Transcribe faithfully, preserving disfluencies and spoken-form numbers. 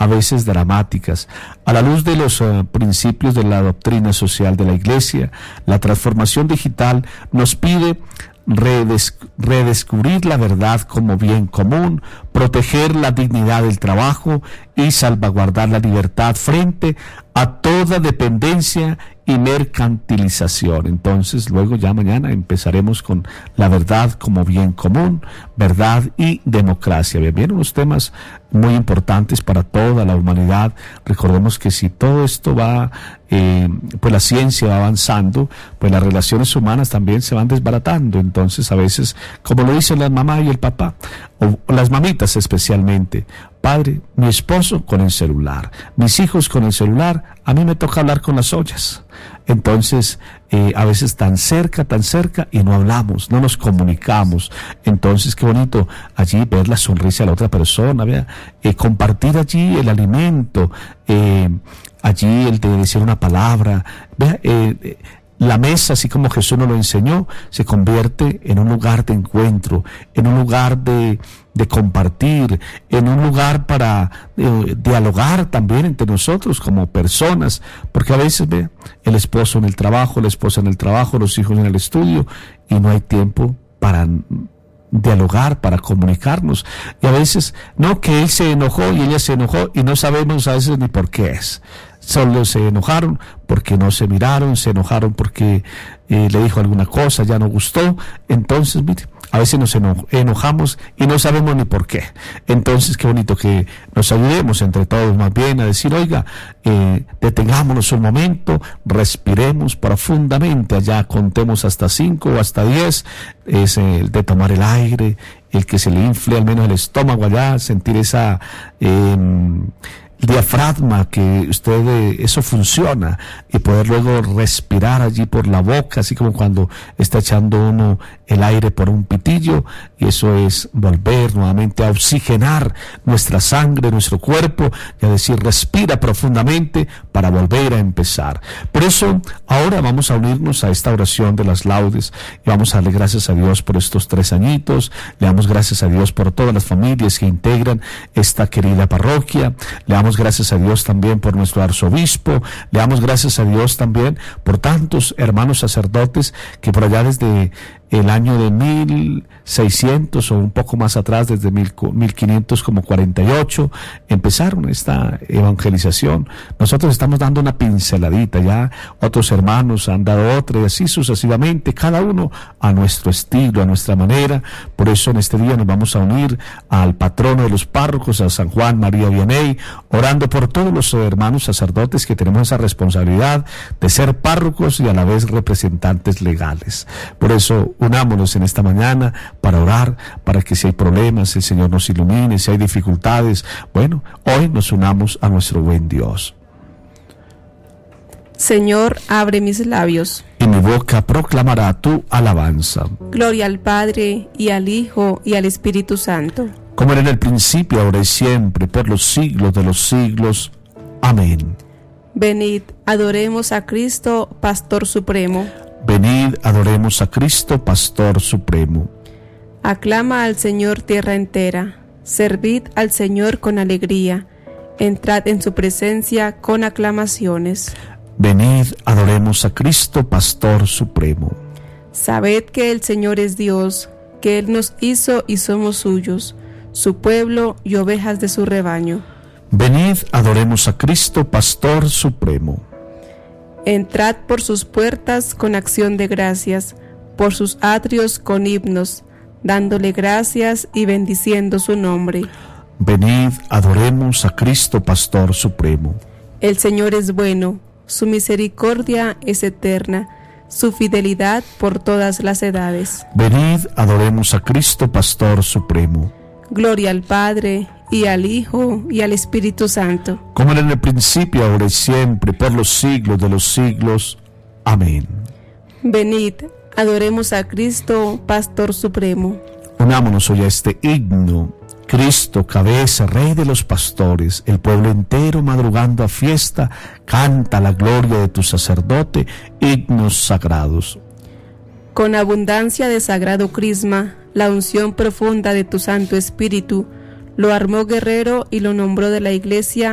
a veces dramáticas. A la luz de los uh, principios de la doctrina social de la Iglesia, la transformación digital nos pide Redes, redescubrir la verdad como bien común, proteger la dignidad del trabajo y salvaguardar la libertad frente a toda dependencia y mercantilización. Entonces, luego ya mañana empezaremos con la verdad como bien común, verdad y democracia. Bien, bien, unos temas muy importantes para toda la humanidad. Recordemos que si todo esto va, eh, pues la ciencia va avanzando, pues las relaciones humanas también se van desbaratando. Entonces, a veces, como lo dicen las mamás y el papá, o, o las mamitas especialmente, padre, mi esposo con el celular, mis hijos con el celular, a mí me toca hablar con las ollas. Entonces, eh, a veces tan cerca, tan cerca y no hablamos, no nos comunicamos. Entonces, qué bonito allí ver la sonrisa de la otra persona, ¿vea? Eh, compartir allí el alimento, eh, allí el de decir una palabra, ¿vea? Eh, eh, La mesa, así como Jesús nos lo enseñó, se convierte en un lugar de encuentro, en un lugar de, de compartir, en un lugar para eh, dialogar también entre nosotros como personas, porque a veces ve el esposo en el trabajo, la esposa en el trabajo, los hijos en el estudio, y no hay tiempo para dialogar, para comunicarnos. Y a veces, no, que él se enojó y ella se enojó y no sabemos a veces ni por qué es. Solo se enojaron porque no se miraron, se enojaron porque eh, le dijo alguna cosa, ya no gustó. Entonces, mire, a veces nos eno- enojamos y no sabemos ni por qué. Entonces, qué bonito que nos ayudemos entre todos más bien a decir, oiga, eh, detengámonos un momento, respiremos profundamente, allá contemos hasta cinco o hasta diez, es el de tomar el aire, el que se le infle al menos el estómago allá, sentir esa... Eh, diafragma, que usted, eh, eso funciona, y poder luego respirar allí por la boca, así como cuando está echando uno el aire por un pitillo, y eso es volver nuevamente a oxigenar nuestra sangre, nuestro cuerpo, y a decir, respira profundamente para volver a empezar. Por eso, ahora vamos a unirnos a esta oración de las laudes, y vamos a darle gracias a Dios por estos tres añitos, le damos gracias a Dios por todas las familias que integran esta querida parroquia, le damos gracias a Dios también por nuestro arzobispo, le damos gracias a Dios también por tantos hermanos sacerdotes que por allá desde el año de mil seiscientos o un poco más atrás, desde mil quinientos como cuarenta y ocho, empezaron esta evangelización. Nosotros estamos dando una pinceladita, ya otros hermanos han dado otra, y así sucesivamente, cada uno a nuestro estilo, a nuestra manera. Por eso en este día nos vamos a unir al patrono de los párrocos, a San Juan María Vianney, orando por todos los hermanos sacerdotes que tenemos esa responsabilidad de ser párrocos y a la vez representantes legales. Por eso unámonos en esta mañana para orar, para que si hay problemas el Señor nos ilumine, si hay dificultades, bueno, hoy nos unamos a nuestro buen Dios. Señor, abre mis labios, y mi boca proclamará tu alabanza. Gloria al Padre, y al Hijo, y al Espíritu Santo, como era en el principio, ahora y siempre, por los siglos de los siglos. Amén. Venid, adoremos a Cristo, Pastor Supremo. Venid, adoremos a Cristo, Pastor Supremo. Aclama al Señor tierra entera, servid al Señor con alegría, entrad en su presencia con aclamaciones. Venid, adoremos a Cristo, Pastor Supremo. Sabed que el Señor es Dios, que Él nos hizo y somos suyos, su pueblo y ovejas de su rebaño. Venid, adoremos a Cristo, Pastor Supremo. Entrad por sus puertas con acción de gracias, por sus atrios con himnos, dándole gracias y bendiciendo su nombre. Venid, adoremos a Cristo, Pastor Supremo. El Señor es bueno, su misericordia es eterna, su fidelidad por todas las edades. Venid, adoremos a Cristo, Pastor Supremo. Gloria al Padre, y al Hijo, y al Espíritu Santo. Como era en el principio, ahora y siempre, por los siglos de los siglos. Amén. Venid, adoremos a Cristo, Pastor Supremo. Unámonos hoy a este himno. Cristo, cabeza, Rey de los pastores, el pueblo entero madrugando a fiesta, canta la gloria de tu sacerdote, himnos sagrados. Con abundancia de sagrado crisma, la unción profunda de tu Santo Espíritu, lo armó guerrero y lo nombró de la Iglesia